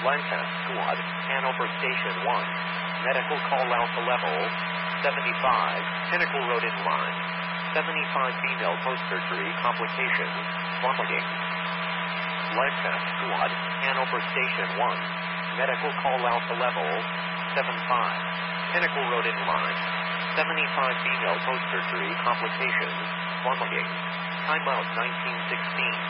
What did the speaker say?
Lancaster Squad, Hanover Station 1. Medical call out to level 75, Pinnacle Road in line. 75 female post-surgery complications, vomiting. Lancaster Squad, Hanover Station 1. Medical call out to level 75, Pinnacle Road in line. 75 female post-surgery complications, vomiting. Timeout 1916.